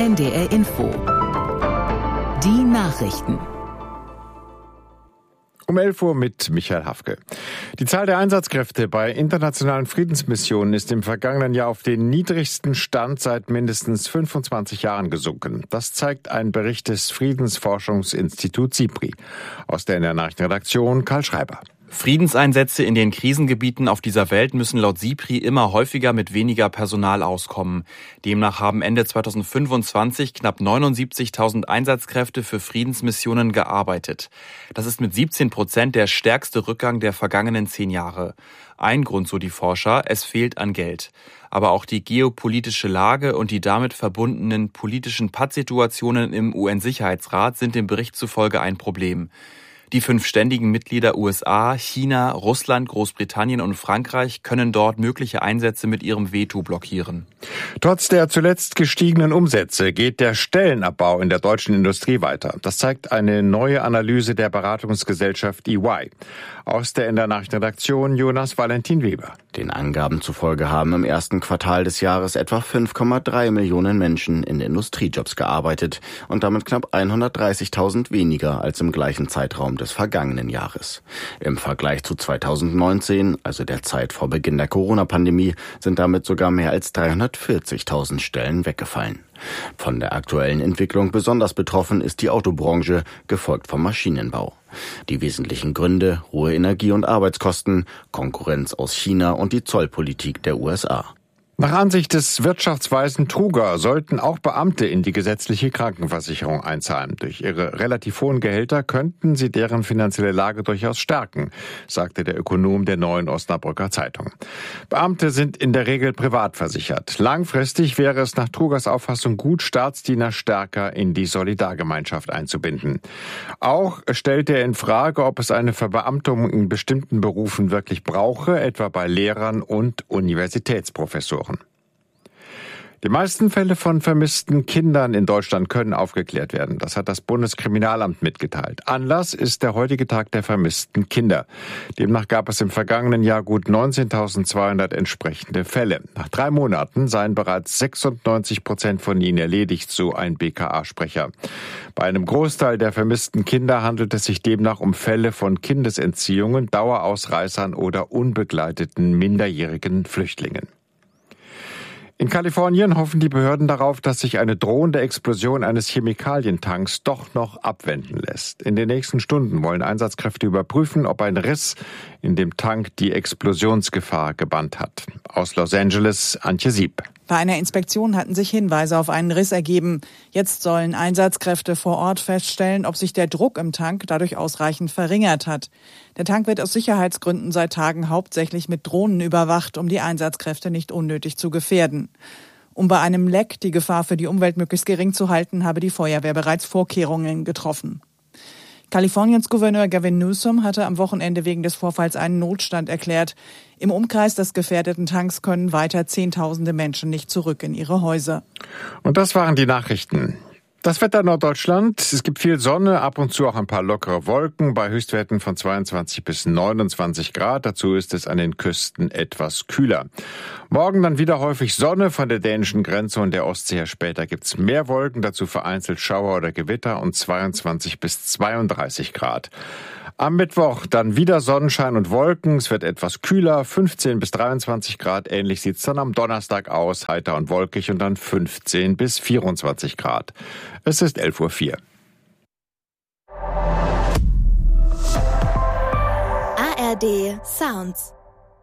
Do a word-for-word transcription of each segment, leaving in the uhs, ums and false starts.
N D R Info. Die Nachrichten. Um elf Uhr mit Michael Hafke. Die Zahl der Einsatzkräfte bei internationalen Friedensmissionen ist im vergangenen Jahr auf den niedrigsten Stand seit mindestens fünfundzwanzig Jahren gesunken. Das zeigt ein Bericht des Friedensforschungsinstituts SIPRI. Aus der N D R-Nachrichtenredaktion Karl Schreiber. Friedenseinsätze in den Krisengebieten auf dieser Welt müssen laut SIPRI immer häufiger mit weniger Personal auskommen. Demnach haben Ende zweitausendfünfundzwanzig knapp neunundsiebzigtausend Einsatzkräfte für Friedensmissionen gearbeitet. Das ist mit siebzehn Prozent der stärkste Rückgang der vergangenen zehn Jahre. Ein Grund, so die Forscher, es fehlt an Geld. Aber auch die geopolitische Lage und die damit verbundenen politischen Pattsituationen im U N-Sicherheitsrat sind dem Bericht zufolge ein Problem. Die fünf ständigen Mitglieder U S A, China, Russland, Großbritannien und Frankreich können dort mögliche Einsätze mit ihrem Veto blockieren. Trotz der zuletzt gestiegenen Umsätze geht der Stellenabbau in der deutschen Industrie weiter. Das zeigt eine neue Analyse der Beratungsgesellschaft E Y. Aus der N D R-Nachrichtenredaktion Jonas Valentin Weber. Den Angaben zufolge haben im ersten Quartal des Jahres etwa fünf Komma drei Millionen Menschen in Industriejobs gearbeitet und damit knapp hundertdreißigtausend weniger als im gleichen Zeitraum des vergangenen Jahres. Im Vergleich zu zweitausendneunzehn, also der Zeit vor Beginn der Corona-Pandemie, sind damit sogar mehr als dreihundertvierzigtausend Stellen weggefallen. Von der aktuellen Entwicklung besonders betroffen ist die Autobranche, gefolgt vom Maschinenbau. Die wesentlichen Gründe: hohe Energie- und Arbeitskosten, Konkurrenz aus China und die Zollpolitik der U S A. Nach Ansicht des Wirtschaftsweisen Truger sollten auch Beamte in die gesetzliche Krankenversicherung einzahlen. Durch ihre relativ hohen Gehälter könnten sie deren finanzielle Lage durchaus stärken, sagte der Ökonom der Neuen Osnabrücker Zeitung. Beamte sind in der Regel privat versichert. Langfristig wäre es nach Trugers Auffassung gut, Staatsdiener stärker in die Solidargemeinschaft einzubinden. Auch stellt er in Frage, ob es eine Verbeamtung in bestimmten Berufen wirklich brauche, etwa bei Lehrern und Universitätsprofessoren. Die meisten Fälle von vermissten Kindern in Deutschland können aufgeklärt werden. Das hat das Bundeskriminalamt mitgeteilt. Anlass ist der heutige Tag der vermissten Kinder. Demnach gab es im vergangenen Jahr gut neunzehntausendzweihundert entsprechende Fälle. Nach drei Monaten seien bereits sechsundneunzig Prozent von ihnen erledigt, so ein B K A-Sprecher. Bei einem Großteil der vermissten Kinder handelt es sich demnach um Fälle von Kindesentziehungen, Dauerausreißern oder unbegleiteten minderjährigen Flüchtlingen. In Kalifornien hoffen die Behörden darauf, dass sich eine drohende Explosion eines Chemikalientanks doch noch abwenden lässt. In den nächsten Stunden wollen Einsatzkräfte überprüfen, ob ein Riss in dem Tank die Explosionsgefahr gebannt hat. Aus Los Angeles, Antje Sieb. Bei einer Inspektion hatten sich Hinweise auf einen Riss ergeben. Jetzt sollen Einsatzkräfte vor Ort feststellen, ob sich der Druck im Tank dadurch ausreichend verringert hat. Der Tank wird aus Sicherheitsgründen seit Tagen hauptsächlich mit Drohnen überwacht, um die Einsatzkräfte nicht unnötig zu gefährden. Um bei einem Leck die Gefahr für die Umwelt möglichst gering zu halten, habe die Feuerwehr bereits Vorkehrungen getroffen. Kaliforniens Gouverneur Gavin Newsom hatte am Wochenende wegen des Vorfalls einen Notstand erklärt. Im Umkreis des gefährdeten Tanks können weiter Zehntausende Menschen nicht zurück in ihre Häuser. Und das waren die Nachrichten. Das Wetter in Norddeutschland: Es gibt viel Sonne, ab und zu auch ein paar lockere Wolken bei Höchstwerten von zweiundzwanzig bis neunundzwanzig Grad. Dazu ist es an den Küsten etwas kühler. Morgen dann wieder häufig Sonne von der dänischen Grenze und der Ostsee her. Später gibt's mehr Wolken, dazu vereinzelt Schauer oder Gewitter und zweiundzwanzig bis zweiunddreißig Grad. Am Mittwoch dann wieder Sonnenschein und Wolken. Es wird etwas kühler, fünfzehn bis dreiundzwanzig Grad. Ähnlich sieht's dann am Donnerstag aus, heiter und wolkig und dann fünfzehn bis vierundzwanzig Grad. Es ist elf Uhr vier. A R D Sounds.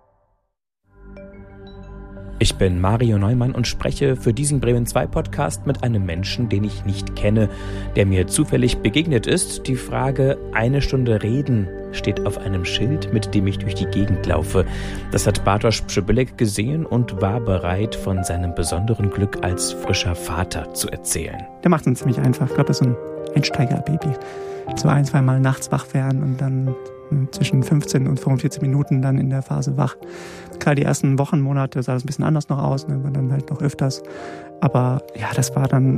Ich bin Mario Neumann und spreche für diesen Bremen zwei Podcast mit einem Menschen, den ich nicht kenne, der mir zufällig begegnet ist. Die Frage "Eine Stunde reden" steht auf einem Schild, mit dem ich durch die Gegend laufe. Das hat Bartosz Przybylek gesehen und war bereit, von seinem besonderen Glück als frischer Vater zu erzählen. Der macht es ziemlich einfach. Ich glaube, das ist so ein Einsteigerbaby. So ein, zwei Mal nachts wach werden und dann zwischen fünfzehn und fünfundvierzig Minuten dann in der Phase wach. Gerade die ersten Wochen, Monate sah das ein bisschen anders noch aus, ne, war dann halt noch öfters. Aber ja, das war dann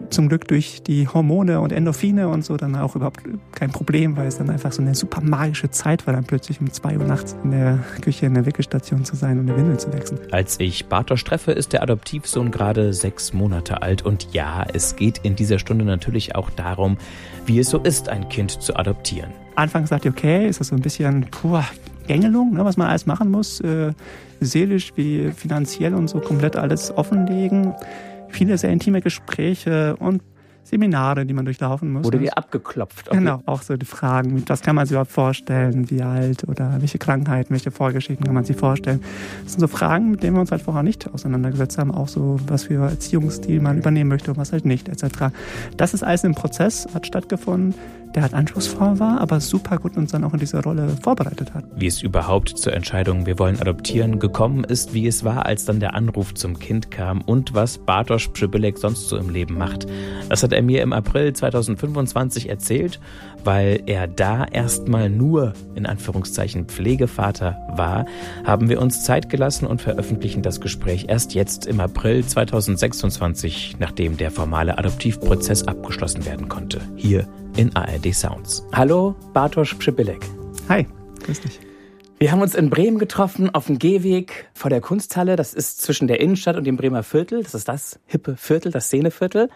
zum Glück durch die Hormone und Endorphine und so dann auch überhaupt kein Problem, weil es dann einfach so eine super magische Zeit war, dann plötzlich um zwei Uhr nachts in der Küche in der Wickelstation zu sein und eine Windel zu wechseln. Als ich Bartosz treffe, ist der Adoptivsohn gerade sechs Monate alt. Und ja, es geht in dieser Stunde natürlich auch darum, wie es so ist, ein Kind zu adoptieren. Anfangs dachte ich, okay, ist das so ein bisschen puh, Gängelung, ne, was man alles machen muss, äh, seelisch wie finanziell und so komplett alles offenlegen. Viele sehr intime Gespräche und Seminare, die man durchlaufen muss. Wurde dir abgeklopft? Okay. Genau, auch so die Fragen, was kann man sich überhaupt vorstellen, wie alt oder welche Krankheiten, welche Vorgeschichten kann man sich vorstellen. Das sind so Fragen, mit denen wir uns halt vorher nicht auseinandergesetzt haben, auch so, was für Erziehungsstil man übernehmen möchte und was halt nicht, et cetera. Das ist alles im Prozess, hat stattgefunden, der halt anspruchsvoll war, aber super gut uns dann auch in diese Rolle vorbereitet hat. Wie es überhaupt zur Entscheidung, wir wollen adoptieren, gekommen ist, wie es war, als dann der Anruf zum Kind kam und was Bartosz Przybylek sonst so im Leben macht. Das hat er mir im April zweitausendfünfundzwanzig erzählt, weil er da erstmal nur, in Anführungszeichen, Pflegevater war, haben wir uns Zeit gelassen und veröffentlichen das Gespräch erst jetzt im April zweitausendsechsundzwanzig, nachdem der formale Adoptivprozess abgeschlossen werden konnte. Hier in A R D Sounds. Hallo, Bartosz Przybylek. Hi, grüß dich. Wir haben uns in Bremen getroffen, auf dem Gehweg vor der Kunsthalle. Das ist zwischen der Innenstadt und dem Bremer Viertel. Das ist das hippe Viertel, das Szeneviertel.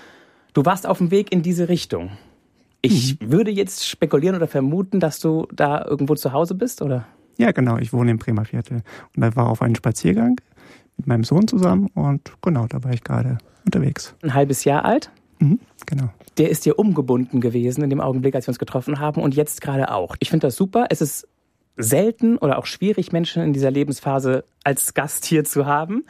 Du warst auf dem Weg in diese Richtung. Ich mhm. würde jetzt spekulieren oder vermuten, dass du da irgendwo zu Hause bist, oder? Ja, genau. Ich wohne im Bremer Viertel. Und da war auf einen Spaziergang mit meinem Sohn zusammen. Und genau, da war ich gerade unterwegs. Ein halbes Jahr alt? Mhm, genau. Der ist dir umgebunden gewesen in dem Augenblick, als wir uns getroffen haben und jetzt gerade auch. Ich finde das super. Es ist selten oder auch schwierig, Menschen in dieser Lebensphase als Gast hier zu haben,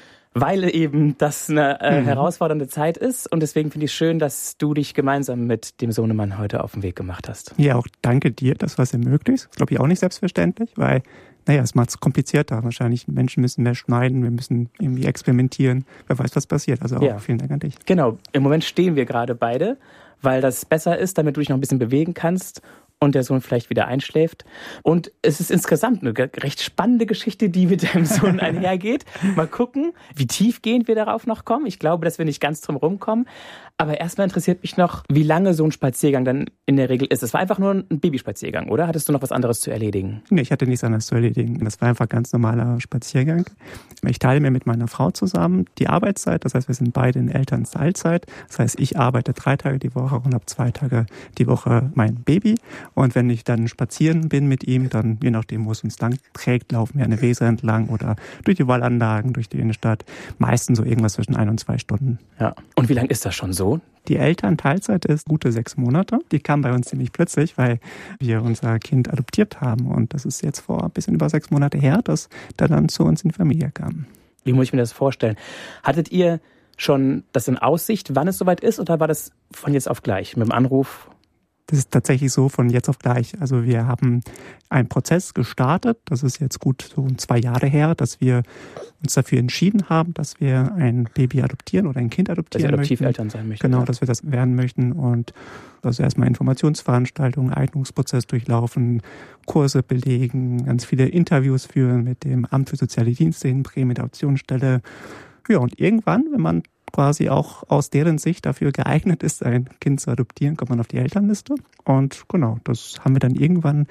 weil eben das eine äh, mhm. herausfordernde Zeit ist. Und deswegen finde ich schön, dass du dich gemeinsam mit dem Sohnemann heute auf den Weg gemacht hast. Ja, auch danke dir, dass was ermöglicht. Das ist, glaube ich, auch nicht selbstverständlich, weil, naja, es macht es komplizierter. Wahrscheinlich Menschen müssen mehr schneiden, wir müssen irgendwie experimentieren. Wer weiß, was passiert. Also auch ja. vielen Dank an dich. Genau, im Moment stehen wir gerade beide, weil das besser ist, damit du dich noch ein bisschen bewegen kannst und der Sohn vielleicht wieder einschläft. Und es ist insgesamt eine recht spannende Geschichte, die mit deinem Sohn einhergeht. Mal gucken, wie tiefgehend wir darauf noch kommen. Ich glaube, dass wir nicht ganz drum rumkommen. Aber erstmal interessiert mich noch, wie lange so ein Spaziergang dann in der Regel ist. Es war einfach nur ein Babyspaziergang, oder? Hattest du noch was anderes zu erledigen? Nee, ich hatte nichts anderes zu erledigen. Das war einfach ein ganz normaler Spaziergang. Ich teile mir mit meiner Frau zusammen die Arbeitszeit. Das heißt, wir sind beide in Elternteilzeit. Das heißt, ich arbeite drei Tage die Woche und habe zwei Tage die Woche mein Baby. Und wenn ich dann spazieren bin mit ihm, dann, je nachdem, wo es uns lang trägt, laufen wir eine Weser entlang oder durch die Wallanlagen, durch die Innenstadt. Meistens so irgendwas zwischen ein und zwei Stunden. Ja. Und wie lange ist das schon so? Die Elternteilzeit ist gute sechs Monate. Die kam bei uns ziemlich plötzlich, weil wir unser Kind adoptiert haben. Und das ist jetzt vor ein bisschen über sechs Monate her, dass der dann zu uns in die Familie kam. Wie muss ich mir das vorstellen? Hattet ihr schon das in Aussicht, wann es soweit ist? Oder war das von jetzt auf gleich mit dem Anruf? Das ist tatsächlich so von jetzt auf gleich. Also wir haben einen Prozess gestartet. Das ist jetzt gut so zwei Jahre her, dass wir uns dafür entschieden haben, dass wir ein Baby adoptieren oder ein Kind adoptieren möchten. Dass wir Adoptiveltern sein möchten. Genau, dass wir das werden möchten. Und also erstmal Informationsveranstaltungen, Eignungsprozess durchlaufen, Kurse belegen, ganz viele Interviews führen mit dem Amt für Soziale Dienste in Bremen, mit der Adoptionsstelle. Ja, und irgendwann, wenn man quasi auch aus deren Sicht dafür geeignet ist, ein Kind zu adoptieren, kommt man auf die Elternliste. Und genau, das haben wir dann irgendwann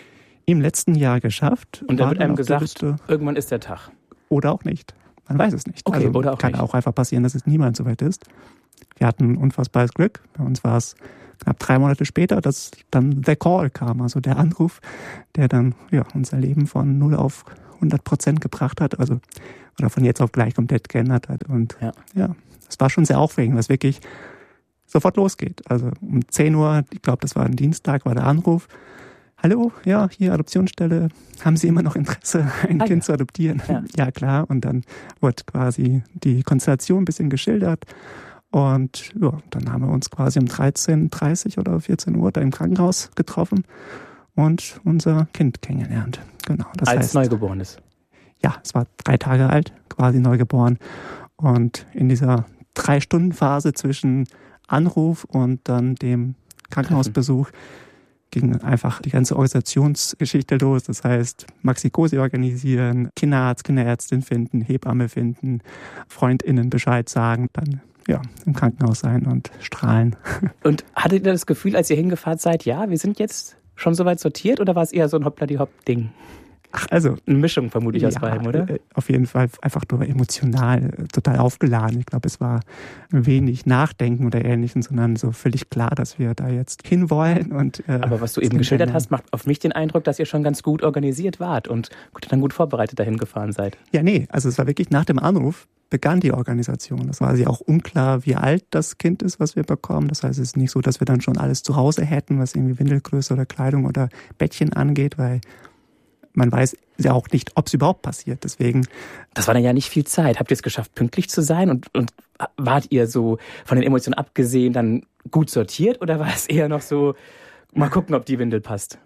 im letzten Jahr geschafft. Und da wird einem gesagt, irgendwann ist der Tag. Oder auch nicht. Man weiß es nicht. Okay, also oder auch kann nicht. auch einfach passieren, dass es niemand so weit ist. Wir hatten unfassbares Glück. Bei uns war es knapp drei Monate später, dass dann der Call kam, also der Anruf, der dann ja unser Leben von null auf hundert Prozent gebracht hat, also oder von jetzt auf gleich komplett geändert hat. Und ja, ja das war schon sehr aufregend, weil es wirklich sofort losgeht. Also um zehn Uhr, ich glaube, das war ein Dienstag, war der Anruf. Hallo, ja, hier Adoptionsstelle. Haben Sie immer noch Interesse, ein ah, Kind ja. zu adoptieren? Ja. ja, klar. Und dann wurde quasi die Konstellation ein bisschen geschildert. Und ja, dann haben wir uns quasi um dreizehn Uhr dreißig oder vierzehn Uhr da im Krankenhaus getroffen und unser Kind kennengelernt. Genau. Das Als heißt, Neugeborenes? Ja, es war drei Tage alt, quasi neugeboren. Und in dieser Drei-Stunden-Phase zwischen Anruf und dann dem Krankenhausbesuch ging einfach die ganze Organisationsgeschichte los. Das heißt, Maxi-Cosi organisieren, Kinderarzt, Kinderärztin finden, Hebamme finden, FreundInnen Bescheid sagen, dann ja, im Krankenhaus sein und strahlen. Und hattet ihr das Gefühl, als ihr hingefahren seid, ja, wir sind jetzt schon soweit sortiert, oder war es eher so ein Hoppla-die-Hopp-Ding? Ach, also eine Mischung vermutlich ja, aus beidem, oder? Auf jeden Fall einfach nur emotional total aufgeladen. Ich glaube, es war wenig Nachdenken oder Ähnlichem, sondern so völlig klar, dass wir da jetzt hinwollen. Und, äh, aber was du eben geschildert hast, macht auf mich den Eindruck, dass ihr schon ganz gut organisiert wart und dann gut vorbereitet dahin gefahren seid. Ja, nee, also es war wirklich nach dem Anruf begann die Organisation. Das war also auch unklar, wie alt das Kind ist, was wir bekommen. Das heißt, es ist nicht so, dass wir dann schon alles zu Hause hätten, was irgendwie Windelgröße oder Kleidung oder Bettchen angeht, weil man weiß ja auch nicht, ob es überhaupt passiert. Deswegen. Das war dann ja nicht viel Zeit. Habt ihr es geschafft, pünktlich zu sein? Und, und wart ihr so von den Emotionen abgesehen dann gut sortiert? Oder war es eher noch so, mal gucken, ob die Windel passt?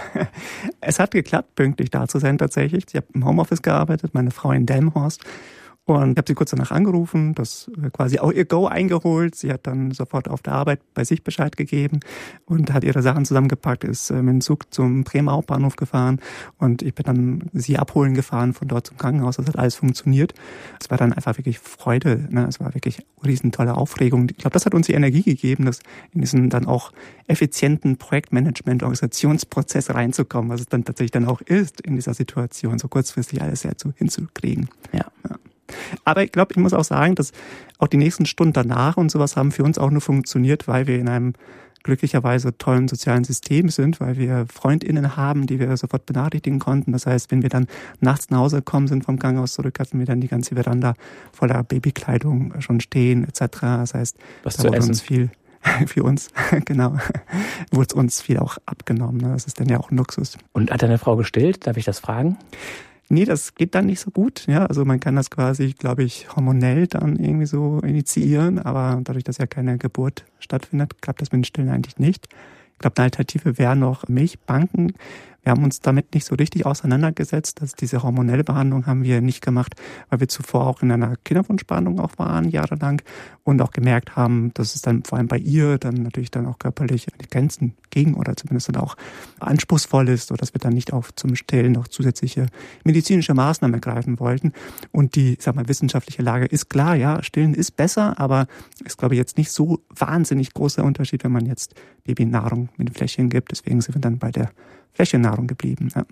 Es hat geklappt, pünktlich da zu sein tatsächlich. Ich habe im Homeoffice gearbeitet, meine Frau in Delmenhorst. Und ich habe sie kurz danach angerufen, das quasi auch ihr Go eingeholt. Sie hat dann sofort auf der Arbeit bei sich Bescheid gegeben und hat ihre Sachen zusammengepackt, ist mit dem Zug zum Bremer Hauptbahnhof gefahren und ich bin dann sie abholen gefahren von dort zum Krankenhaus. Das hat alles funktioniert. Es war dann einfach wirklich Freude. Ne? Es war wirklich riesen tolle Aufregung. Ich glaube, das hat uns die Energie gegeben, das in diesen dann auch effizienten Projektmanagement-Organisationsprozess reinzukommen, was es dann tatsächlich dann auch ist, in dieser Situation so kurzfristig alles sehr zu, hinzukriegen. Ja. ja. Aber ich glaube, ich muss auch sagen, dass auch die nächsten Stunden danach und sowas haben für uns auch nur funktioniert, weil wir in einem glücklicherweise tollen sozialen System sind, weil wir FreundInnen haben, die wir sofort benachrichtigen konnten. Das heißt, wenn wir dann nachts nach Hause gekommen sind vom Krankenhaus zurück, hatten wir dann die ganze Veranda voller Babykleidung schon stehen et cetera. Das heißt, was da zu wurde essen. uns viel für uns, genau, wurde uns viel auch abgenommen. Das ist dann ja auch ein Luxus. Und hat deine Frau gestillt? Darf ich das fragen? Nee, das geht dann nicht so gut. Ja, also man kann das quasi, glaube ich, hormonell dann irgendwie so initiieren, aber dadurch, dass ja keine Geburt stattfindet, klappt das mit den Stillen eigentlich nicht. Ich glaube, eine Alternative wäre noch Milchbanken. Wir haben uns damit nicht so richtig auseinandergesetzt. Also diese hormonelle Behandlung haben wir nicht gemacht, weil wir zuvor auch in einer Kinderwunschbehandlung auch waren, jahrelang, und auch gemerkt haben, dass es dann vor allem bei ihr dann natürlich dann auch körperlich die Grenzen gegen oder zumindest dann auch anspruchsvoll ist, sodass wir dann nicht auch zum Stillen noch zusätzliche medizinische Maßnahmen ergreifen wollten. Und die, ich sag mal, wissenschaftliche Lage ist klar, ja, Stillen ist besser, aber ist, glaube ich, jetzt nicht so wahnsinnig großer Unterschied, wenn man jetzt Babynahrung mit Fläschchen gibt. Deswegen sind wir dann bei der Fläschennahrung geblieben. Ja.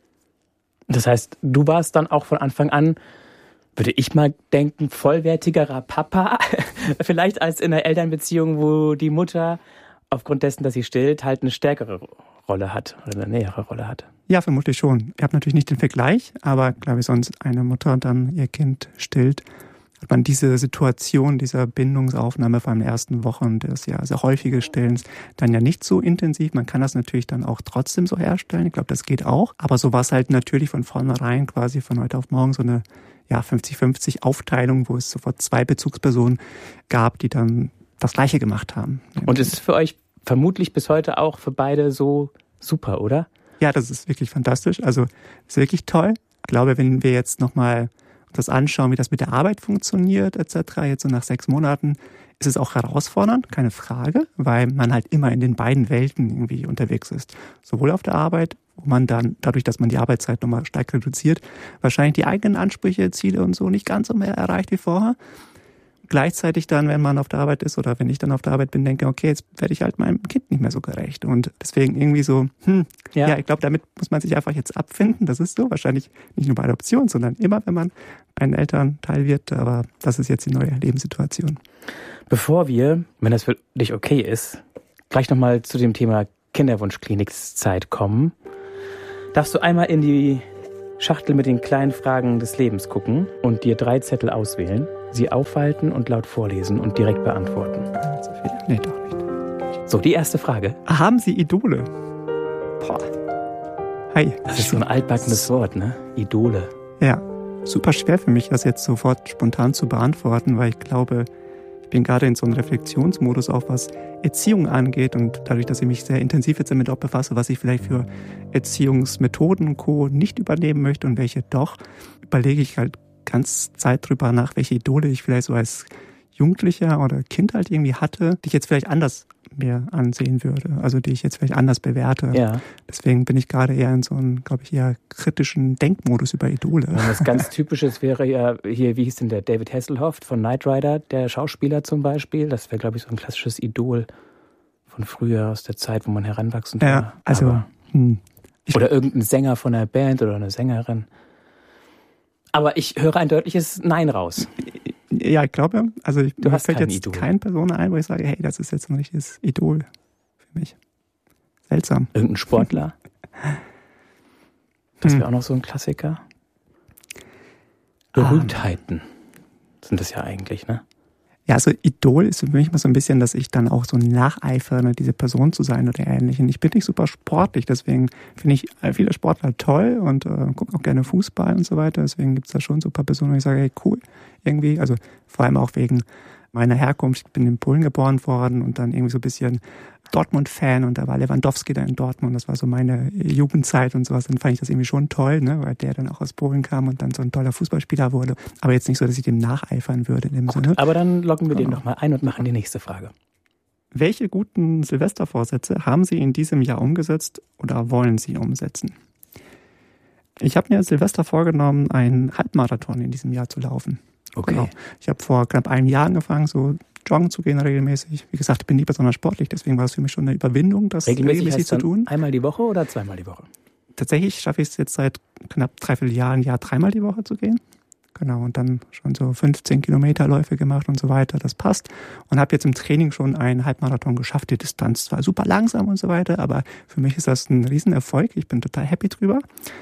Das heißt, du warst dann auch von Anfang an, würde ich mal denken, vollwertigerer Papa, vielleicht als in einer Elternbeziehung, wo die Mutter aufgrund dessen, dass sie stillt, halt eine stärkere Rolle hat oder eine nähere Rolle hat. Ja, vermutlich schon. Ich habe natürlich nicht den Vergleich, aber glaube ich, sonst eine Mutter dann ihr Kind stillt, hat man diese Situation, dieser Bindungsaufnahme vor allem in den ersten Wochen des ja sehr häufigen Stillens dann ja nicht so intensiv. Man kann das natürlich dann auch trotzdem so herstellen. Ich glaube, das geht auch. Aber so war es halt natürlich von vornherein quasi von heute auf morgen so eine ja fünfzig fünfzig Aufteilung, wo es sofort zwei Bezugspersonen gab, die dann das Gleiche gemacht haben. Und ist es für euch vermutlich bis heute auch für beide so super, oder? Ja, das ist wirklich fantastisch. Also ist wirklich toll. Ich glaube, wenn wir jetzt nochmal das anschauen, wie das mit der Arbeit funktioniert et cetera. Jetzt so nach sechs Monaten ist es auch herausfordernd, keine Frage, weil man halt immer in den beiden Welten irgendwie unterwegs ist. Sowohl auf der Arbeit, wo man dann, dadurch, dass man die Arbeitszeit nochmal stark reduziert, wahrscheinlich die eigenen Ansprüche, Ziele und so nicht ganz so mehr erreicht wie vorher. Gleichzeitig dann, wenn man auf der Arbeit ist oder wenn ich dann auf der Arbeit bin, denke, okay, jetzt werde ich halt meinem Kind nicht mehr so gerecht. Und deswegen irgendwie so, hm, ja, ja ich glaube, damit muss man sich einfach jetzt abfinden. Das ist so, wahrscheinlich nicht nur bei Adoption, sondern immer, wenn man ein Elternteil wird. Aber das ist jetzt die neue Lebenssituation. Bevor wir, wenn das für dich okay ist, gleich nochmal zu dem Thema Kinderwunschklinikzeit kommen, darfst du einmal in die Schachtel mit den kleinen Fragen des Lebens gucken und dir drei Zettel auswählen, sie aufhalten und laut vorlesen und direkt beantworten. Nee, doch nicht. So, die erste Frage. Haben Sie Idole? Boah. Hi. Das ist so ein altbackenes Wort, ne? Idole. Ja, super schwer für mich, das jetzt sofort spontan zu beantworten, weil ich glaube, ich bin gerade in so einem Reflexionsmodus auch, was Erziehung angeht und dadurch, dass ich mich sehr intensiv jetzt damit auch befasse, was ich vielleicht für Erziehungsmethoden und Co. nicht übernehmen möchte und welche doch, überlege ich halt ganz Zeit drüber nach, welche Idole ich vielleicht so als Jugendlicher oder Kind halt irgendwie hatte, die ich jetzt vielleicht anders mir ansehen würde, also die ich jetzt vielleicht anders bewerte. Ja. Deswegen bin ich gerade eher in so einem, glaube ich, eher kritischen Denkmodus über Idole. Und was ganz Typisches wäre ja hier, wie hieß denn der David Hasselhoff von Knight Rider, der Schauspieler zum Beispiel. Das wäre, glaube ich, so ein klassisches Idol von früher, aus der Zeit, wo man heranwachsend war. Ja, also... Aber, hm, oder irgendein Sänger von einer Band oder eine Sängerin. Aber ich höre ein deutliches Nein raus. Ja, ich glaube, also ich, du mir hast fällt kein jetzt Idol. keine Person ein, wo ich sage, hey, das ist jetzt ein richtiges Idol für mich. Seltsam. Irgendein Sportler? Das wäre auch noch so ein Klassiker. Berühmtheiten sind das ja eigentlich, ne? Ja, also Idol ist für mich mal so ein bisschen, dass ich dann auch so nacheifere, ne, diese Person zu sein oder Ähnlichem. Ich bin nicht super sportlich, deswegen finde ich viele Sportler toll und äh, gucke auch gerne Fußball und so weiter. Deswegen gibt es da schon so ein paar Personen, wo ich sage, hey, cool, irgendwie. Also vor allem auch wegen meiner Herkunft. Ich bin in Polen geboren worden und dann irgendwie so ein bisschen Dortmund-Fan und da war Lewandowski da in Dortmund. Das war so meine Jugendzeit und sowas. Dann fand ich das irgendwie schon toll, ne, weil der dann auch aus Polen kam und dann so ein toller Fußballspieler wurde. Aber jetzt nicht so, dass ich dem nacheifern würde in dem Gut, Sinne. aber dann loggen wir den Ja. nochmal ein und machen die nächste Frage. Welche guten Silvestervorsätze haben Sie in diesem Jahr umgesetzt oder wollen Sie umsetzen? Ich habe mir Silvester vorgenommen, einen Halbmarathon in diesem Jahr zu laufen. Okay. Genau. Ich habe vor knapp einem Jahr angefangen, so joggen zu gehen regelmäßig. Wie gesagt, ich bin nie besonders sportlich, deswegen war es für mich schon eine Überwindung, das Regelmäßig, regelmäßig heißt zu dann tun. einmal die Woche oder zweimal die Woche? Tatsächlich schaffe ich es jetzt seit knapp dreiviertel Jahren, Jahr dreimal die Woche zu gehen. Genau, und dann schon so fünfzehn Kilometerläufe gemacht und so weiter, das passt. Und habe jetzt im Training schon einen Halbmarathon geschafft. Die Distanz zwar super langsam und so weiter, aber für mich ist das ein Riesenerfolg. Ich bin total happy drüber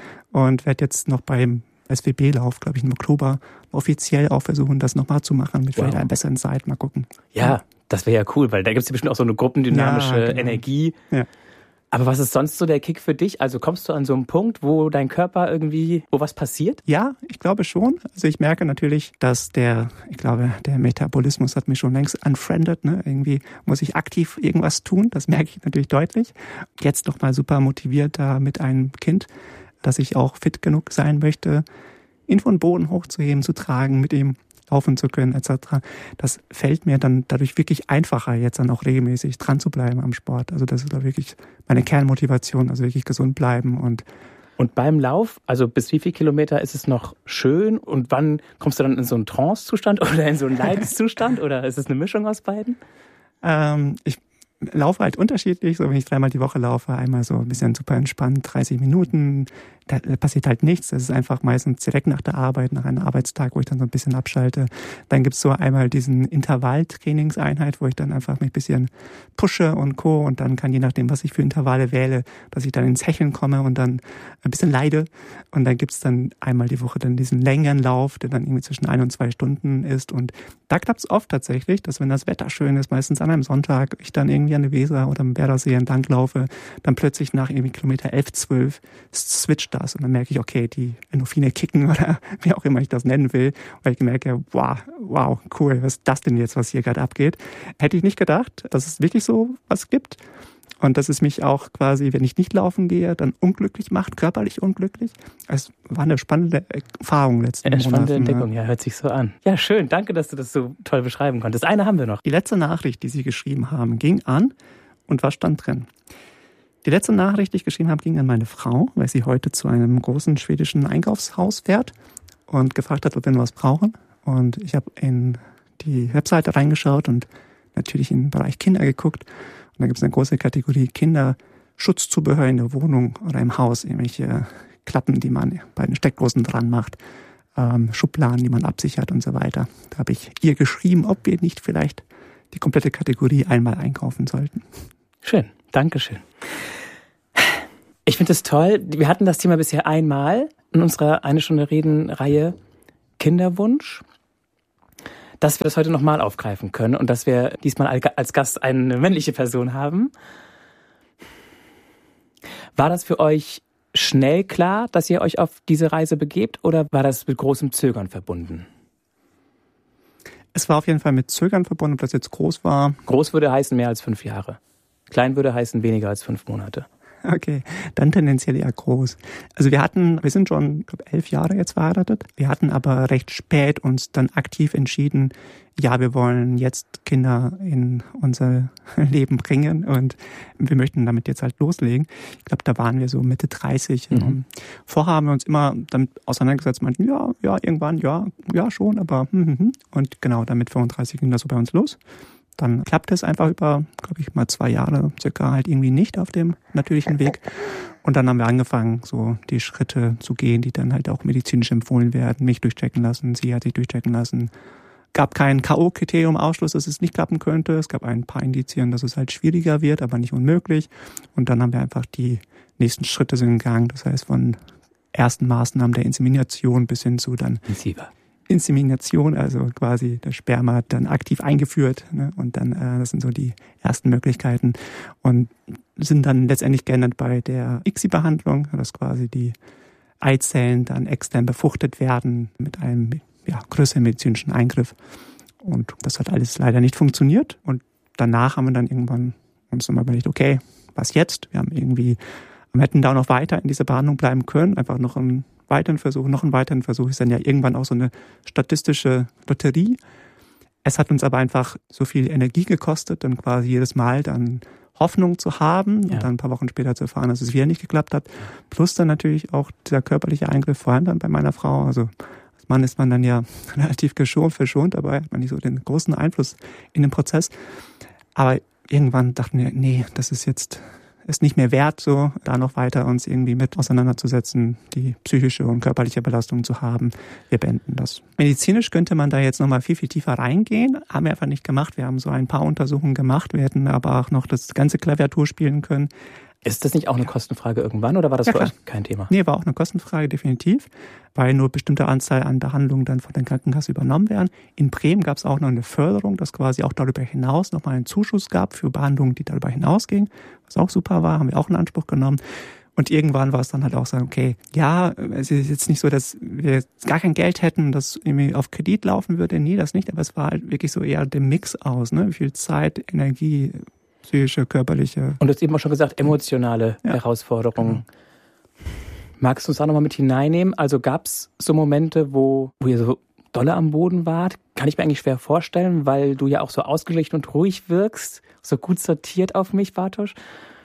und werde jetzt noch beim S W B-Lauf, glaube ich, im Oktober offiziell auch versuchen, das nochmal zu machen, mit Wow. vielleicht einer besseren Zeit. Mal gucken. Ja, das wäre ja cool, weil da gibt es ja bestimmt auch so eine gruppendynamische Ja, genau. Energie. Ja. Aber was ist sonst so der Kick für dich? Also kommst du an so einen Punkt, wo dein Körper irgendwie, wo was passiert? Ja, ich glaube schon. Also ich merke natürlich, dass der, ich glaube, der Metabolismus hat mich schon längst unfriended. Ne? Irgendwie muss ich aktiv irgendwas tun. Das merke ich natürlich deutlich. Jetzt nochmal super motiviert da mit einem Kind, dass ich auch fit genug sein möchte, ihn von Boden hochzuheben, zu tragen, mit ihm laufen zu können et cetera. Das fällt mir dann dadurch wirklich einfacher, jetzt dann auch regelmäßig dran zu bleiben am Sport. Also das ist da wirklich meine Kernmotivation, also wirklich gesund bleiben. Und Und beim Lauf, also bis wie viel Kilometer ist es noch schön? Und wann kommst du dann in so einen Trance-Zustand oder in so einen Leidenszustand? Oder ist es eine Mischung aus beiden? ähm, ich laufe halt unterschiedlich, so wenn ich dreimal die Woche laufe, einmal so ein bisschen super entspannt, dreißig Minuten, da passiert halt nichts, das ist einfach meistens direkt nach der Arbeit, nach einem Arbeitstag, wo ich dann so ein bisschen abschalte. Dann gibt's so einmal diesen Intervalltrainingseinheit, wo ich dann einfach mich ein bisschen pushe und co. Und dann kann je nachdem, was ich für Intervalle wähle, dass ich dann ins Hecheln komme und dann ein bisschen leide. Und dann gibt's dann einmal die Woche dann diesen längeren Lauf, der dann irgendwie zwischen ein und zwei Stunden ist. Und da klappt's oft tatsächlich, dass wenn das Wetter schön ist, meistens an einem Sonntag, ich dann irgendwie an der Weser oder am Werdersee entlang laufe, dann plötzlich nach irgendwie Kilometer elf, zwölf switcht das und dann merke ich, okay, die Endorphine kicken oder wie auch immer ich das nennen will, weil ich merke, wow, wow, cool, was ist das denn jetzt, was hier gerade abgeht? Hätte ich nicht gedacht, dass es wirklich so was gibt und dass es mich auch quasi, wenn ich nicht laufen gehe, dann unglücklich macht, körperlich unglücklich. Es war eine spannende Erfahrung letzten Eine Monat. spannende Entdeckung, ja, hört sich so an. Ja, schön, danke, dass du das so toll beschreiben konntest. Eine haben wir noch. Die letzte Nachricht, die Sie geschrieben haben, ging an und was stand drin? Die letzte Nachricht, die ich geschrieben habe, ging an meine Frau, weil sie heute zu einem großen schwedischen Einkaufshaus fährt und gefragt hat, ob wir noch was brauchen. Und ich habe in die Webseite reingeschaut und natürlich in den Bereich Kinder geguckt. Und da gibt es eine große Kategorie Kinderschutzzubehör in der Wohnung oder im Haus, irgendwelche Klappen, die man bei den Steckdosen dran macht, ähm, Schubladen, die man absichert und so weiter. Da habe ich ihr geschrieben, ob wir nicht vielleicht die komplette Kategorie einmal einkaufen sollten. Schön, Dankeschön. Ich finde es toll. Wir hatten das Thema bisher einmal in unserer Eine Stunde Reden-Reihe Kinderwunsch, dass wir das heute nochmal aufgreifen können und dass wir diesmal als Gast eine männliche Person haben. War das für euch schnell klar, dass ihr euch auf diese Reise begebt oder war das mit großem Zögern verbunden? Es war auf jeden Fall mit Zögern verbunden, ob das jetzt groß war. Groß würde heißen mehr als fünf Jahre. Klein würde heißen weniger als fünf Monate. Okay, dann tendenziell eher groß. Also wir hatten, wir sind schon, ich glaube, elf Jahre jetzt verheiratet. Wir hatten aber recht spät uns dann aktiv entschieden, ja, wir wollen jetzt Kinder in unser Leben bringen und wir möchten damit jetzt halt loslegen. Ich glaube, da waren wir so Mitte dreißig. Mhm. Vorher haben wir uns immer damit auseinandergesetzt, meinten, ja, ja, irgendwann, ja, ja, schon, aber hm, hm, hm. Und genau, damit fünfunddreißig ging das so bei uns los. Dann klappte es einfach über, glaube ich, mal zwei Jahre circa halt irgendwie nicht auf dem natürlichen Weg. Und dann haben wir angefangen, so die Schritte zu gehen, die dann halt auch medizinisch empfohlen werden, mich durchchecken lassen, sie hat sich durchchecken lassen. Gab kein K O-Kriterium Ausschluss, dass es nicht klappen könnte. Es gab ein paar Indizien, dass es halt schwieriger wird, aber nicht unmöglich. Und dann haben wir einfach die nächsten Schritte sind gegangen. Das heißt, von ersten Maßnahmen der Insemination bis hin zu dann Intensiver. Insemination, also quasi das Sperma dann aktiv eingeführt. Ne? Und dann, äh, das sind so die ersten Möglichkeiten. Und sind dann letztendlich geändert bei der I C S I-Behandlung, dass quasi die Eizellen dann extern befruchtet werden mit einem ja, größeren medizinischen Eingriff. Und das hat alles leider nicht funktioniert. Und danach haben wir dann irgendwann uns nochmal überlegt, okay, was jetzt? Wir haben irgendwie, wir hätten da noch weiter in dieser Behandlung bleiben können, einfach noch einen weiteren Versuch, noch einen weiteren Versuch. Ist dann ja irgendwann auch so eine statistische Lotterie. Es hat uns aber einfach so viel Energie gekostet, dann quasi jedes Mal dann Hoffnung zu haben ja. und dann ein paar Wochen später zu erfahren, dass es wieder nicht geklappt hat. Plus dann natürlich auch dieser körperliche Eingriff, vor allem dann bei meiner Frau. Also als Mann ist man dann ja relativ geschont, verschont, aber hat man nicht so den großen Einfluss in den Prozess. Aber irgendwann dachten wir, nee, das ist jetzt ist nicht mehr wert, so da noch weiter uns irgendwie mit auseinanderzusetzen, die psychische und körperliche Belastung zu haben. Wir beenden das. Medizinisch könnte man da jetzt nochmal viel, viel tiefer reingehen. Haben wir einfach nicht gemacht. Wir haben so ein paar Untersuchungen gemacht. Wir hätten aber auch noch das ganze Klaviatur spielen können. Ist das nicht auch eine Kostenfrage irgendwann oder war das ja, für klar. euch kein Thema? Nee, war auch eine Kostenfrage, definitiv, weil nur bestimmte Anzahl an Behandlungen dann von der Krankenkasse übernommen werden. In Bremen gab es auch noch eine Förderung, dass quasi auch darüber hinaus nochmal einen Zuschuss gab für Behandlungen, die darüber hinausgingen, was auch super war, haben wir auch in Anspruch genommen. Und irgendwann war es dann halt auch so, okay, ja, es ist jetzt nicht so, dass wir gar kein Geld hätten, das irgendwie auf Kredit laufen würde, nee, das nicht, aber es war halt wirklich so eher der Mix aus, ne, wie viel Zeit, Energie, psychische, körperliche. Und du hast eben auch schon gesagt, emotionale ja. Herausforderungen. Genau. Magst du uns da nochmal mit hineinnehmen? Also gab es so Momente, wo, wo ihr so dolle am Boden wart? Kann ich mir eigentlich schwer vorstellen, weil du ja auch so ausgeglichen und ruhig wirkst, so gut sortiert auf mich, Bartosz.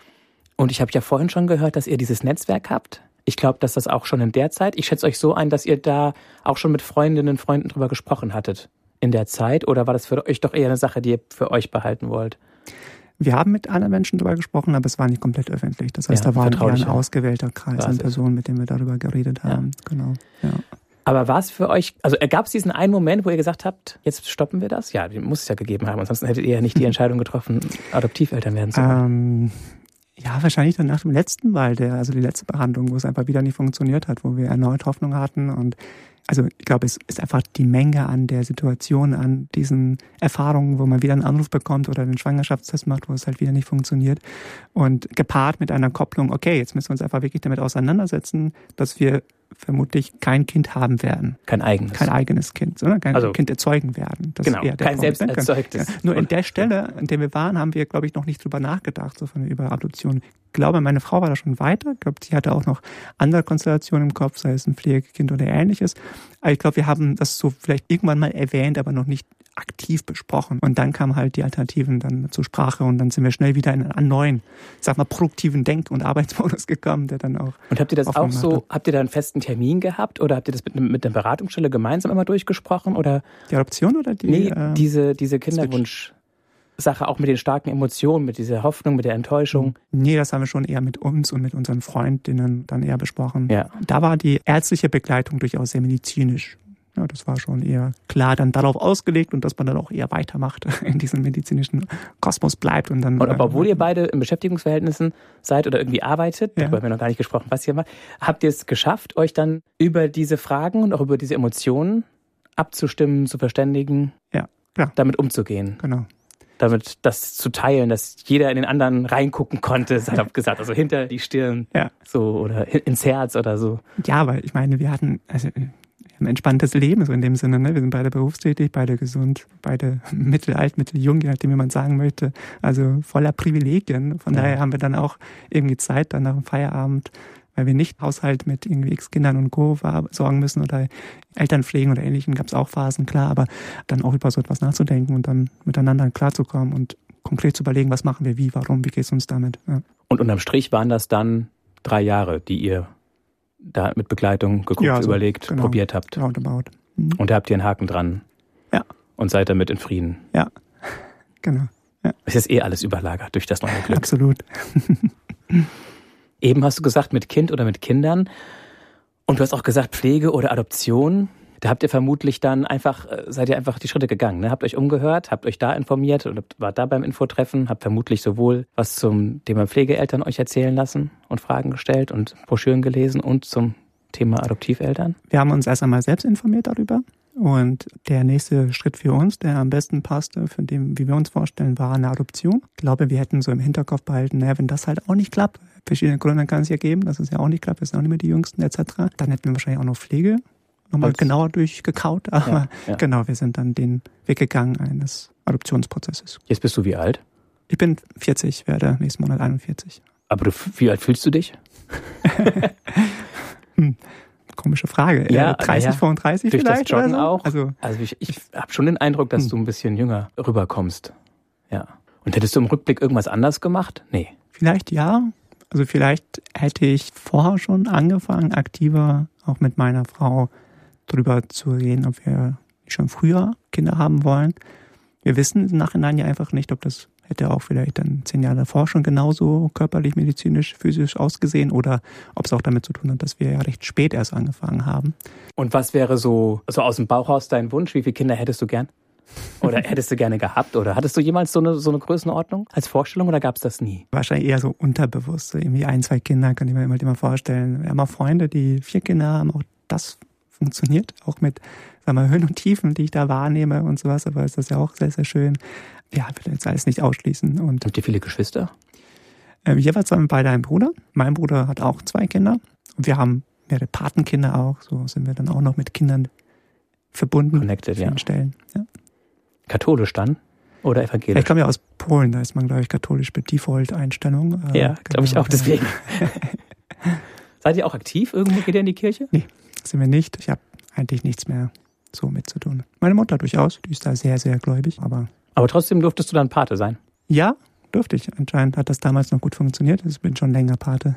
Und ich habe ja vorhin schon gehört, dass ihr dieses Netzwerk habt. Ich glaube, dass das auch schon in der Zeit, ich schätze euch so ein, dass ihr da auch schon mit Freundinnen und Freunden drüber gesprochen hattet in der Zeit. Oder war das für euch doch eher eine Sache, die ihr für euch behalten wollt? Wir haben mit anderen Menschen darüber gesprochen, aber es war nicht komplett öffentlich. Das heißt, ja, da war eher ein ausgewählter Kreis an Personen, mit denen wir darüber geredet haben. Ja. Genau. Ja. Aber war es für euch, also gab es diesen einen Moment, wo ihr gesagt habt, jetzt stoppen wir das? Ja, den muss es ja gegeben haben. Ansonsten hättet ihr ja nicht die Entscheidung getroffen, Adoptiveltern werden zu wollen. Ähm, ja, wahrscheinlich dann nach dem letzten Mal, der, also die letzte Behandlung, wo es einfach wieder nicht funktioniert hat, wo wir erneut Hoffnung hatten und also ich glaube, es ist einfach die Menge an der Situation, an diesen Erfahrungen, wo man wieder einen Anruf bekommt oder einen Schwangerschaftstest macht, wo es halt wieder nicht funktioniert. Und gepaart mit einer Kopplung, okay, jetzt müssen wir uns einfach wirklich damit auseinandersetzen, dass wir vermutlich kein Kind haben werden. Kein eigenes. Kein eigenes Kind, sondern kein also, Kind erzeugen werden. Das genau, ist kein selbst erzeugtes. Ja, nur in der Stelle, an der wir waren, haben wir, glaube ich, noch nicht drüber nachgedacht, so von über Adoption. Ich glaube, meine Frau war da schon weiter. Ich glaube, sie hatte auch noch andere Konstellationen im Kopf, sei es ein Pflegekind oder Ähnliches. Aber ich glaube, wir haben das so vielleicht irgendwann mal erwähnt, aber noch nicht aktiv besprochen. Und dann kamen halt die Alternativen dann zur Sprache und dann sind wir schnell wieder in einen neuen, ich sag mal, produktiven Denk- und Arbeitsmodus gekommen, der dann auch... Und habt ihr das auch so, habt ihr da einen festen Termin gehabt oder habt ihr das mit, mit der Beratungsstelle gemeinsam immer durchgesprochen oder? Die Adoption oder die... Nee, äh, diese, diese Kinderwunsch... Sache auch mit den starken Emotionen, mit dieser Hoffnung, mit der Enttäuschung? Nee, das haben wir schon eher mit uns und mit unseren Freundinnen dann eher besprochen. Ja. Da war die ärztliche Begleitung durchaus sehr medizinisch. Ja, das war schon eher klar dann darauf ausgelegt und dass man dann auch eher weitermacht, in diesem medizinischen Kosmos bleibt. Und dann. Und aber obwohl ihr beide in Beschäftigungsverhältnissen seid oder irgendwie arbeitet, ja. darüber haben wir noch gar nicht gesprochen, was ihr macht, habt ihr es geschafft, euch dann über diese Fragen und auch über diese Emotionen abzustimmen, zu verständigen, ja, klar. damit umzugehen? Genau. Damit das zu teilen, dass jeder in den anderen reingucken konnte, salopp gesagt, also hinter die Stirn, ja. so oder ins Herz oder so. Ja, weil ich meine, wir hatten, also wir ein entspanntes Leben, so in dem Sinne. Ne? Wir sind beide berufstätig, beide gesund, beide mittelalt, mitteljung, je nachdem, wie man sagen möchte. Also voller Privilegien. Von ja. daher haben wir dann auch irgendwie Zeit, dann nach dem Feierabend, weil wir nicht Haushalt mit irgendwie X Kindern und Co. sorgen müssen oder Eltern pflegen oder Ähnlichem, gab es auch Phasen, klar, aber dann auch über so etwas nachzudenken und dann miteinander klarzukommen und konkret zu überlegen, was machen wir, wie, warum, wie geht es uns damit. Ja. Und unterm Strich waren das dann drei Jahre, die ihr da mit Begleitung geguckt, ja, so, überlegt, genau, probiert habt. Roundabout. Mhm. Und da habt ihr einen Haken dran. Ja. Und seid damit in Frieden. Ja, genau. Ja. Es ist eh alles überlagert durch das neue Glück. Absolut. Eben hast du gesagt, mit Kind oder mit Kindern. Und du hast auch gesagt, Pflege oder Adoption. Da habt ihr vermutlich dann einfach, seid ihr einfach die Schritte gegangen, ne? Habt euch umgehört, habt euch da informiert oder wart da beim Infotreffen, habt vermutlich sowohl was zum Thema Pflegeeltern euch erzählen lassen und Fragen gestellt und Broschüren gelesen und zum Thema Adoptiveltern. Wir haben uns erst einmal selbst informiert darüber und der nächste Schritt für uns, der am besten passte, von dem, wie wir uns vorstellen, war eine Adoption. Ich glaube, wir hätten so im Hinterkopf behalten, naja, wenn das halt auch nicht klappt, verschiedene Gründe kann es ja geben, dass es ja auch nicht klappt, wir sind auch nicht mehr die Jüngsten et cetera, dann hätten wir wahrscheinlich auch noch Pflege nochmal Als, genauer durchgekaut, aber ja, ja. genau, wir sind dann den Weg gegangen eines Adoptionsprozesses. Jetzt bist du wie alt? Ich bin vierzig, werde nächsten Monat einundvierzig. Aber du, wie alt fühlst du dich? hm, komische Frage. Ja, äh, dreißig, ja. fünfunddreißig durch vielleicht? Das Joggen oder so? auch? Also, also ich, ich habe schon den Eindruck, dass hm. du ein bisschen jünger rüberkommst. Ja. Und hättest du im Rückblick irgendwas anders gemacht? Nee. Vielleicht ja. Also vielleicht hätte ich vorher schon angefangen, aktiver auch mit meiner Frau drüber zu reden, ob wir schon früher Kinder haben wollen. Wir wissen im Nachhinein ja einfach nicht, ob das hätte auch vielleicht dann zehn Jahre davor schon genauso körperlich, medizinisch, physisch ausgesehen oder ob es auch damit zu tun hat, dass wir ja recht spät erst angefangen haben. Und was wäre so, so aus dem Bauchhaus dein Wunsch? Wie viele Kinder hättest du gern? Oder hättest du gerne gehabt? Oder hattest du jemals so eine, so eine Größenordnung als Vorstellung oder gab es das nie? Wahrscheinlich eher so unterbewusst. So irgendwie ein, zwei Kinder kann ich mir immer vorstellen. Wir haben auch Freunde, die vier Kinder haben, auch das funktioniert, auch mit, sagen wir, Höhen und Tiefen, die ich da wahrnehme und sowas, aber ist das ja auch sehr, sehr schön. Ja, ich will jetzt alles nicht ausschließen. Und habt ihr viele Geschwister? Äh, jeweils haben wir beide einen Bruder. Mein Bruder hat auch zwei Kinder. Und wir haben mehrere Patenkinder auch. So sind wir dann auch noch mit Kindern verbunden. Connected, ja. Stellen. Ja. Katholisch dann? Oder evangelisch? Ich komme ja aus Polen, da ist man, glaube ich, katholisch mit Default-Einstellung. Ja, genau, glaube ich auch, deswegen. Seid ihr auch aktiv? Irgendwo geht ihr in die Kirche? Nee, sind wir nicht. Ich habe eigentlich nichts mehr so mit zu tun. Meine Mutter durchaus, die ist da sehr, sehr gläubig. Aber, aber trotzdem durftest du dann Pate sein? Ja, durfte ich. Anscheinend hat das damals noch gut funktioniert. Ich bin schon länger Pate.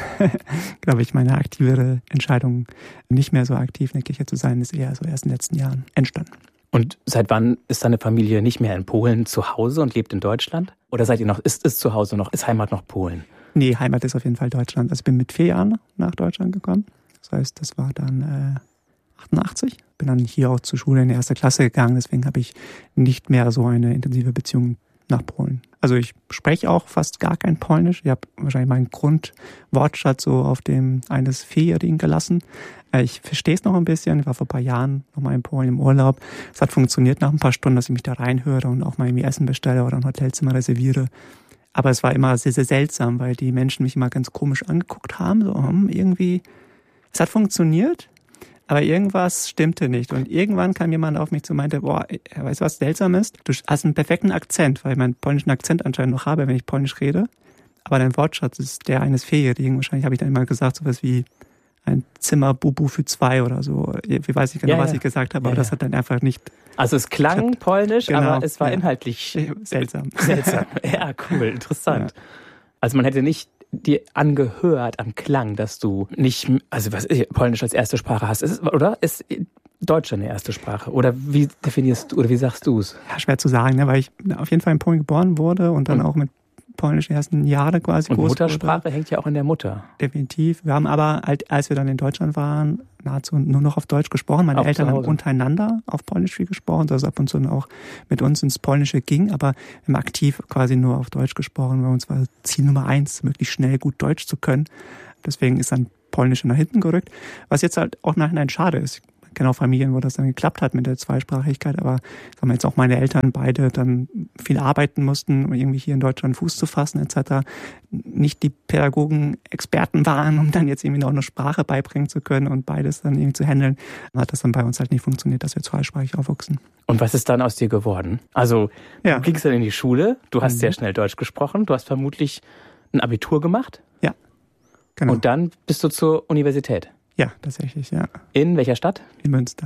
Glaube ich, meine aktivere Entscheidung, nicht mehr so aktiv in der Kirche zu sein, ist eher so erst in den letzten Jahren entstanden. Und seit wann ist deine Familie nicht mehr in Polen zu Hause und lebt in Deutschland? Oder seid ihr noch, ist es zu Hause noch, ist Heimat noch Polen? Nee, Heimat ist auf jeden Fall Deutschland. Also ich bin mit vier Jahren nach Deutschland gekommen. Das heißt, das war dann äh, achtundachtzig. Bin dann hier auch zur Schule in die erste Klasse gegangen. Deswegen habe ich nicht mehr so eine intensive Beziehung nach Polen. Also ich spreche auch fast gar kein Polnisch. Ich habe wahrscheinlich meinen Grundwortschatz so auf dem eines Vierjährigen gelassen. Ich verstehe es noch ein bisschen. Ich war vor ein paar Jahren noch mal in Polen im Urlaub. Es hat funktioniert nach ein paar Stunden, dass ich mich da reinhöre und auch mal irgendwie Essen bestelle oder ein Hotelzimmer reserviere. Aber es war immer sehr, sehr seltsam, weil die Menschen mich immer ganz komisch angeguckt haben. So, hm, irgendwie, es hat funktioniert, aber irgendwas stimmte nicht. Und irgendwann kam jemand auf mich zu und meinte, boah, weißt du, was seltsam ist? Du hast einen perfekten Akzent, weil ich meinen polnischen Akzent anscheinend noch habe, wenn ich Polnisch rede. Aber dein Wortschatz ist der eines Vierjährigen. Wahrscheinlich habe ich dann immer gesagt, sowas wie ein Zimmer Bubu für zwei oder so. Ich weiß nicht genau, ja, was ja. ich gesagt habe, aber ja, das hat dann einfach nicht... Also es klang hat, polnisch, genau, aber es war ja. inhaltlich... Seltsam. Seltsam. Ja, cool, interessant. Ja. Also man hätte nicht dir angehört am Klang, dass du nicht, also was ich, Polnisch als erste Sprache hast, ist, oder? Ist Deutsch deine erste Sprache? Oder wie definierst du, oder wie sagst du es? Ja, schwer zu sagen, ne, weil ich auf jeden Fall in Polen geboren wurde und dann und? auch mit Polnisch die ersten Jahre quasi und groß Muttersprache wurde. Hängt ja auch in der Mutter. Definitiv. Wir haben aber, halt, als wir dann in Deutschland waren, nahezu nur noch auf Deutsch gesprochen. Meine auch Eltern haben untereinander auf Polnisch viel gesprochen, dass es ab und zu auch mit uns ins Polnische ging, aber wir haben aktiv quasi nur auf Deutsch gesprochen, weil uns war Ziel Nummer eins, möglichst schnell gut Deutsch zu können. Deswegen ist dann Polnisch nach hinten gerückt, was jetzt halt auch nachhinein schade ist. Man kenne auch Familien, wo das dann geklappt hat mit der Zweisprachigkeit, aber sagen wir jetzt auch meine Eltern beide dann viel arbeiten mussten, um irgendwie hier in Deutschland Fuß zu fassen et cetera. Nicht die Pädagogen Experten waren, um dann jetzt irgendwie noch eine Sprache beibringen zu können und beides dann irgendwie zu handeln, hat das dann bei uns halt nicht funktioniert, dass wir zweisprachig aufwachsen. Und was ist dann aus dir geworden? Also ja. du gingst dann in die Schule, du hast mhm. sehr schnell Deutsch gesprochen, du hast vermutlich ein Abitur gemacht. Ja, genau. Und dann bist du zur Universität. Ja, tatsächlich, ja. In welcher Stadt? In Münster.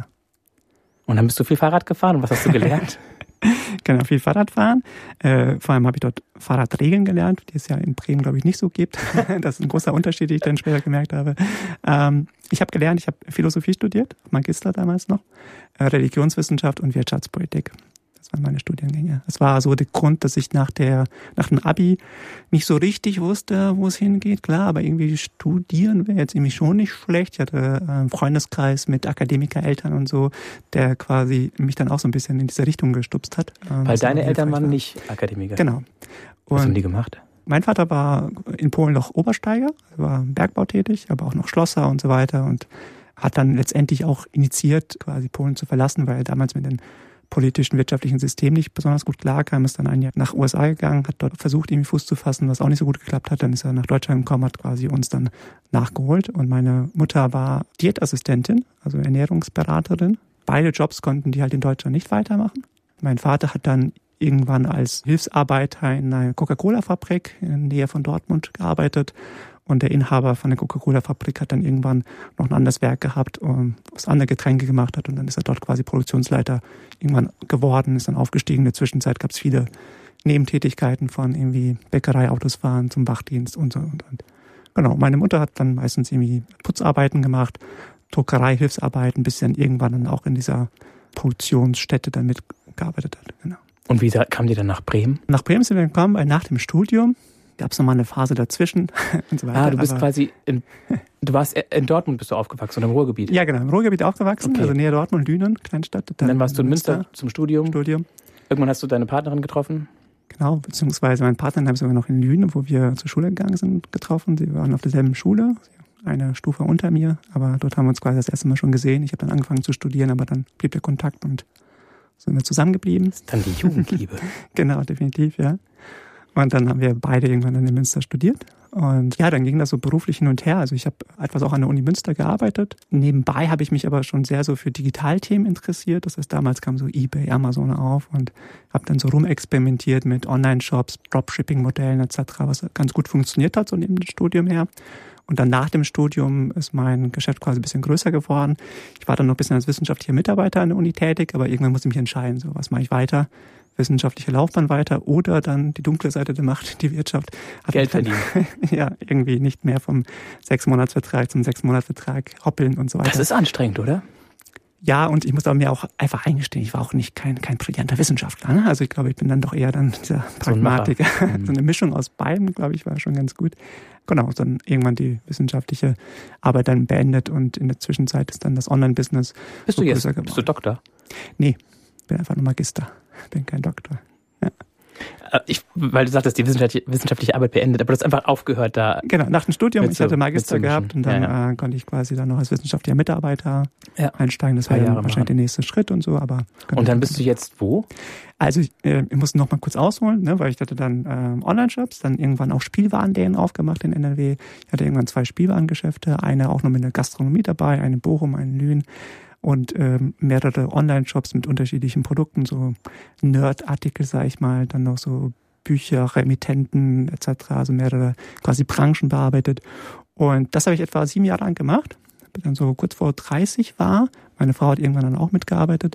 Und dann bist du viel Fahrrad gefahren und was hast du gelernt? Genau, viel Fahrrad fahren. Äh, vor allem habe ich dort Fahrradregeln gelernt, die es ja in Bremen, glaube ich, nicht so gibt. Das ist ein großer Unterschied, den ich dann später gemerkt habe. Ähm, ich habe gelernt, ich habe Philosophie studiert, Magister damals noch, äh, Religionswissenschaft und Wirtschaftspolitik. Das waren meine Studiengänge. Das war so der Grund, dass ich nach der nach dem Abi nicht so richtig wusste, wo es hingeht. Klar, aber irgendwie studieren wäre jetzt irgendwie schon nicht schlecht. Ich hatte einen Freundeskreis mit Akademikereltern und so, der quasi mich dann auch so ein bisschen in diese Richtung gestupst hat. Weil deine Eltern waren nicht Akademiker? Genau. Was haben die gemacht? Mein Vater war in Polen noch Obersteiger, war im Bergbau tätig, aber auch noch Schlosser und so weiter und hat dann letztendlich auch initiiert, quasi Polen zu verlassen, weil er damals mit den politischen, wirtschaftlichen System nicht besonders gut klarkam, ist dann ein Jahr nach U S A gegangen, hat dort versucht, irgendwie Fuß zu fassen, was auch nicht so gut geklappt hat. Dann ist er nach Deutschland gekommen, hat quasi uns dann nachgeholt. Und meine Mutter war Diätassistentin, also Ernährungsberaterin. Beide Jobs konnten die halt in Deutschland nicht weitermachen. Mein Vater hat dann irgendwann als Hilfsarbeiter in einer Coca-Cola-Fabrik in der Nähe von Dortmund gearbeitet. Und der Inhaber von der Coca-Cola-Fabrik hat dann irgendwann noch ein anderes Werk gehabt, was andere Getränke gemacht hat. Und dann ist er dort quasi Produktionsleiter irgendwann geworden, ist dann aufgestiegen. In der Zwischenzeit gab es viele Nebentätigkeiten von irgendwie Bäckerei, Autos fahren, zum Wachdienst und so. Und, und. Genau, meine Mutter hat dann meistens irgendwie Putzarbeiten gemacht, Druckerei, Hilfsarbeiten, bis sie dann irgendwann dann auch in dieser Produktionsstätte dann mitgearbeitet hat. Genau. Und wie kam die dann nach Bremen? Nach Bremen sind wir gekommen, weil nach dem Studium gab es nochmal eine Phase dazwischen und so weiter. Ah, du bist aber quasi, in, du warst in Dortmund bist du aufgewachsen oder im Ruhrgebiet? Ja, genau, im Ruhrgebiet aufgewachsen, okay. Also näher Dortmund, Lünen, Kleinstadt. Dann, und dann warst du in Münster, Münster zum Studium. Studium. Irgendwann hast du deine Partnerin getroffen? Genau, beziehungsweise meinen Partner habe ich sogar noch in Lünen, wo wir zur Schule gegangen sind, getroffen. Sie waren auf derselben Schule, eine Stufe unter mir, aber dort haben wir uns quasi das erste Mal schon gesehen. Ich habe dann angefangen zu studieren, aber dann blieb der Kontakt und sind wir zusammengeblieben. Das ist dann die Jugendliebe. Genau, definitiv, ja. Und dann haben wir beide irgendwann in Münster studiert. Und ja, dann ging das so beruflich hin und her. Also ich habe etwas auch an der Uni Münster gearbeitet. Nebenbei habe ich mich aber schon sehr so für Digitalthemen interessiert. Das heißt, damals kam so eBay, Amazon auf und habe dann so rumexperimentiert mit Online-Shops, Dropshipping-Modellen et cetera, was ganz gut funktioniert hat, so neben dem Studium her. Und dann nach dem Studium ist mein Geschäft quasi ein bisschen größer geworden. Ich war dann noch ein bisschen als wissenschaftlicher Mitarbeiter an der Uni tätig, aber irgendwann musste ich mich entscheiden, so was mache ich weiter? Wissenschaftliche Laufbahn weiter oder dann die dunkle Seite der Macht, die Wirtschaft. Hat Geld verdienen. Ja, irgendwie nicht mehr vom Sechs-Monats-Vertrag zum Sechs-Monats-Vertrag hoppeln und so weiter. Das ist anstrengend, oder? Ja, und ich muss aber mir auch einfach eingestehen, ich war auch nicht kein kein brillanter Wissenschaftler. Ne? Also ich glaube, ich bin dann doch eher dann dieser Pragmatiker. So, ein so eine Mischung aus beiden, glaube ich, war schon ganz gut. Genau, dann irgendwann die wissenschaftliche Arbeit dann beendet und in der Zwischenzeit ist dann das Online-Business Bist so du jetzt, größer geworden. Bist du Doktor? Nee, bin einfach nur Magister, bin kein Doktor. Ja. Ich, weil du sagtest, die wissenschaftliche, wissenschaftliche Arbeit beendet, aber du hast einfach aufgehört da. Genau, nach dem Studium, ich hatte Magister gehabt und dann ja, ja. Äh, konnte ich quasi dann noch als wissenschaftlicher Mitarbeiter ja. einsteigen. Das war ja dann wahrscheinlich machen. Der nächste Schritt und so. Aber und dann bist du jetzt wo? Also ich, äh, ich muss noch mal kurz ausholen, ne, weil ich hatte dann ähm, Online-Shops, dann irgendwann auch Spielwarenläden aufgemacht in N R W. Ich hatte irgendwann zwei Spielwarengeschäfte, eine auch noch mit der Gastronomie dabei, eine in Bochum, eine in Lünen. Und ähm, mehrere Online-Shops mit unterschiedlichen Produkten, so Nerd-Artikel, sag ich mal, dann noch so Bücher, Remittenten et cetera, also mehrere quasi Branchen bearbeitet. Und das habe ich etwa sieben Jahre lang gemacht, bis dann so kurz vor dreißig war. Meine Frau hat irgendwann dann auch mitgearbeitet.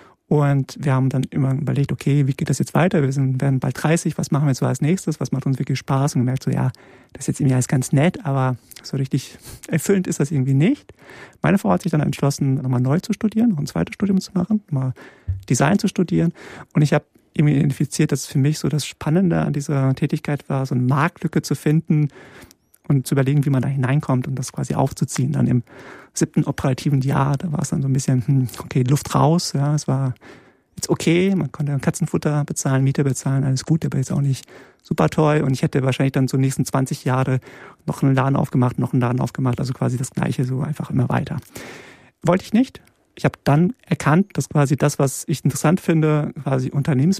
Und wir haben dann immer überlegt, okay, wie geht das jetzt weiter? Wir sind, werden bald dreißig, was machen wir jetzt so als nächstes? Was macht uns wirklich Spaß? Und gemerkt so, ja, das ist jetzt irgendwie alles ganz nett, aber so richtig erfüllend ist das irgendwie nicht. Meine Frau hat sich dann entschlossen, nochmal neu zu studieren, noch ein zweites Studium zu machen, nochmal Design zu studieren. Und ich habe irgendwie identifiziert, dass für mich so das Spannende an dieser Tätigkeit war, so eine Marktlücke zu finden und zu überlegen, wie man da hineinkommt und das quasi aufzuziehen. Dann im siebten operativen Jahr, da war es dann so ein bisschen, hm, okay, Luft raus, ja, es war jetzt okay, man konnte Katzenfutter bezahlen, Miete bezahlen, alles gut, aber jetzt auch nicht super toll und ich hätte wahrscheinlich dann so die nächsten zwanzig Jahre noch einen Laden aufgemacht, noch einen Laden aufgemacht, also quasi das Gleiche, so einfach immer weiter. Wollte ich nicht, ich habe dann erkannt, dass quasi das, was ich interessant finde, quasi Unternehmens